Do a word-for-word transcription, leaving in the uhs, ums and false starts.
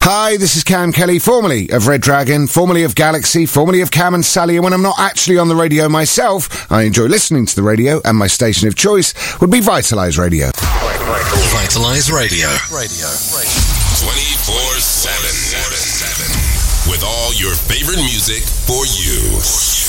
Hi, this is Cam Kelly, formerly of Red Dragon, formerly of Galaxy, formerly of Cam and Sally, and when I'm not actually on the radio myself, I enjoy listening to the radio, and my station of choice would be Vitalise Radio. Vitalise Radio. Radio. twenty-four seven. With all your favorite music for you.